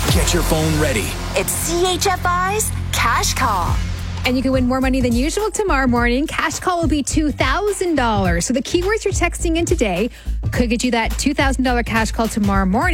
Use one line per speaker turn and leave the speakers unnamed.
Get your phone ready.
It's CHFI's Cash Call.
And you can win more money than usual tomorrow morning. Cash call will be $2,000. So the keywords you're texting in today could get you that $2,000 cash call tomorrow morning.